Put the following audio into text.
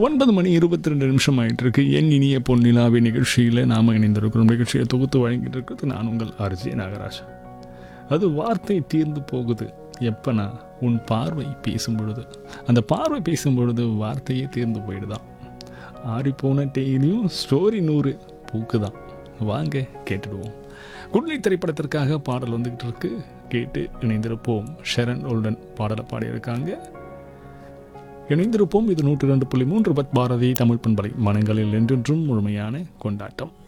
9:22 ஆகிட்டு இருக்கு. என் இனிய பொன்னிலாவி நிகழ்ச்சியில் நாம் இணைந்திருக்கிறோம். நிகழ்ச்சியை தொகுத்து வழங்கிட்டு இருக்கிறது நான் உங்கள் ஆர்ஜே நாகராஜ். அது வார்த்தை தீர்ந்து போகுது எப்பனா உன் பார்வை பேசும் பொழுது. அந்த பார்வை பேசும் பொழுது வார்த்தையே தீர்ந்து போயிடுதான். ஆறிப்போன டெய்லியும் ஸ்டோரி 100 பூக்கு தான். வாங்க கேட்டுடுவோம். குட்நைட் திரைப்படத்திற்காக பாடல் வந்துக்கிட்டு இருக்கு. கேட்டு இணைந்திருப்போம். ஷரன் ஓல்டன் பாடலை பாடியிருக்காங்க. இணைந்திருப்போம். இது 102.3 பாரதி தமிழ் பண்பலை. மனங்களில் என்றென்றும் முழுமையான கொண்டாட்டம்.